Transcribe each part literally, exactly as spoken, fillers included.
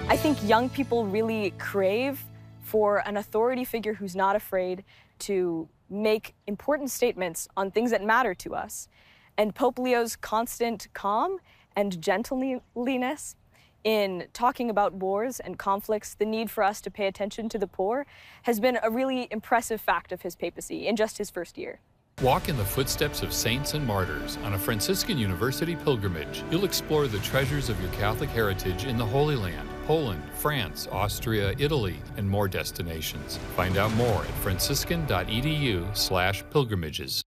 I think young people really crave for an authority figure who's not afraid to make important statements on things that matter to us. And Pope Leo's constant calm and gentleness in talking about wars and conflicts, the need for us to pay attention to the poor, has been a really impressive fact of his papacy in just his first year. Walk in the footsteps of saints and martyrs on a Franciscan University pilgrimage. You'll explore the treasures of your Catholic heritage in the Holy Land, Poland, France, Austria, Italy, and more destinations. Find out more at franciscan.edu slash pilgrimages.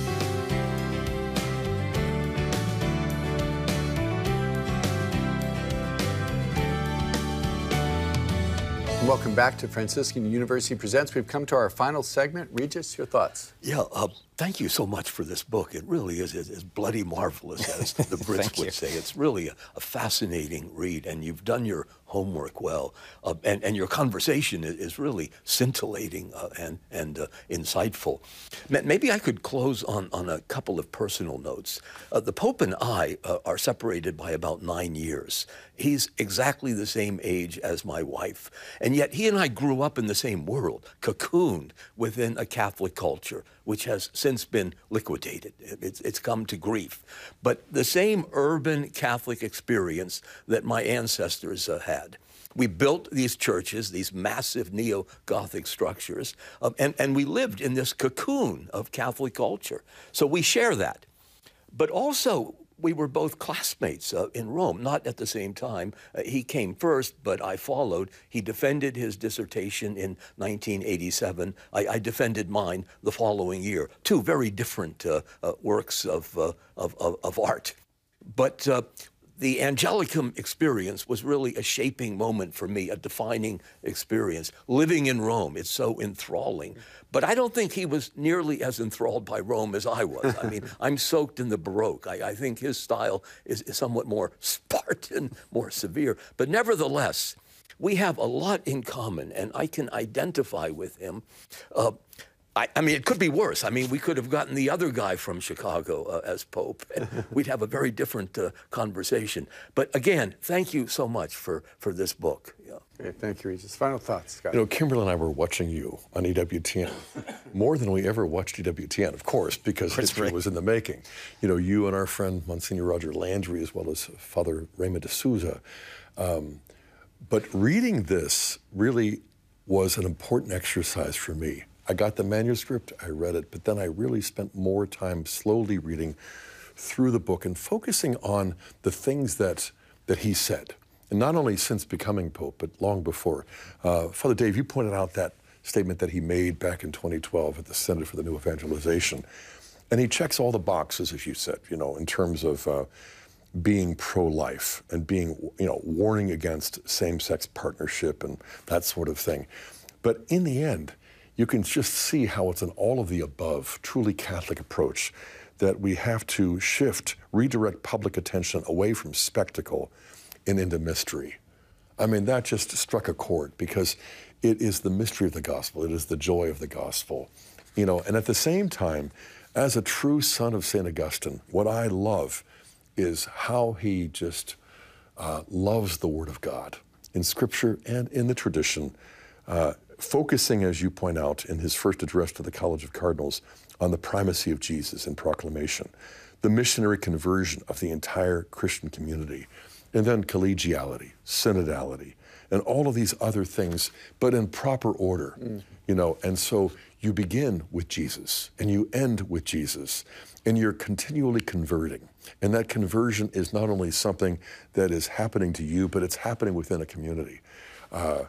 Welcome back to Franciscan University Presents. We've come to our final segment. Regis, your thoughts? Yeah, uh, thank you so much for this book. It really is, is, is bloody marvelous, as the Brits would say. It's really a, a fascinating read, and you've done your homework well. Uh, and, and your conversation is, is really scintillating uh, and, and uh, insightful. Maybe I could close on, on a couple of personal notes. Uh, the Pope and I uh, are separated by about nine years. He's exactly the same age as my wife. And yet he and I grew up in the same world, cocooned within a Catholic culture, which has since been liquidated. It's, it's come to grief. But the same urban Catholic experience that my ancestors uh, had. We built these churches, these massive neo-Gothic structures, uh, and, and we lived in this cocoon of Catholic culture. So we share that. But also, we were both classmates uh, in Rome, not at the same time. Uh, he came first, but I followed. He defended his dissertation in nineteen eighty-seven. I, I defended mine the following year. Two very different uh, uh, works of, uh, of, of, of art. But uh, the Angelicum experience was really a shaping moment for me, a defining experience. Living in Rome, it's so enthralling. But I don't think he was nearly as enthralled by Rome as I was. I mean, I'm soaked in the Baroque. I, I think his style is, is somewhat more Spartan, more severe. But nevertheless, we have a lot in common, and I can identify with him. Uh, I, I mean, it could be worse. I mean, we could have gotten the other guy from Chicago uh, as Pope, and we'd have a very different uh, conversation. But again, thank you so much for, for this book. Yeah. Great, thank you, Regis. Final thoughts, Scott? You know, Kimberly and I were watching you on E W T N more than we ever watched E W T N, of course, because history was in the making. You know, you and our friend Monsignor Roger Landry, as well as Father Raymond de Souza. Um, but reading this really was an important exercise for me. I got the manuscript, I read it, but then I really spent more time slowly reading through the book and focusing on the things that, that he said. And not only since becoming Pope, but long before. Uh, Father Dave, you pointed out that statement that he made back in twenty twelve at the Synod for the New Evangelization. And he checks all the boxes, as you said, you know, in terms of uh, being pro-life and being, you know, warning against same-sex partnership and that sort of thing. But in the end, you can just see how it's an all of the above, truly Catholic approach that we have to shift, redirect public attention away from spectacle and into mystery. I mean, that just struck a chord because it is the mystery of the gospel. It is the joy of the gospel. You know, and at the same time, as a true son of Saint Augustine, what I love is how he just uh, loves the Word of God in Scripture and in the tradition, uh, focusing, as you point out, in his first address to the College of Cardinals, on the primacy of Jesus in proclamation, the missionary conversion of the entire Christian community, and then collegiality, synodality, and all of these other things, but in proper order, mm. you know, and so you begin with Jesus, and you end with Jesus, and you're continually converting. And that conversion is not only something that is happening to you, but it's happening within a community. Uh,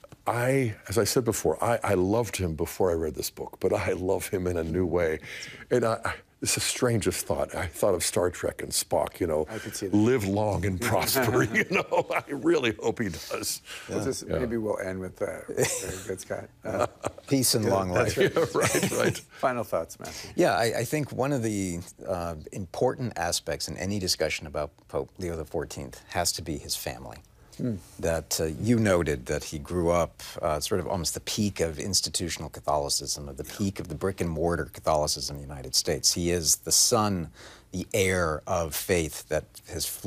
I, as I said before, I, I loved him before I read this book, but I love him in a new way. And I, I, it's the strangest thought. I thought of Star Trek and Spock, you know, I could see that. Live long and prosper, you know. I really hope he does. Yeah. Well, just, yeah. Maybe we'll end with that. Very good, Scott. Uh, Peace and yeah, long life. Right. Yeah, right, right. Final thoughts, Matthew. Yeah, I, I think one of the uh, important aspects in any discussion about Pope Leo the fourteenth has to be his family. Mm. That uh, you noted that he grew up uh, sort of almost the peak of institutional Catholicism, of the peak of the brick and mortar Catholicism in the United States. He is the son, the heir of faith that has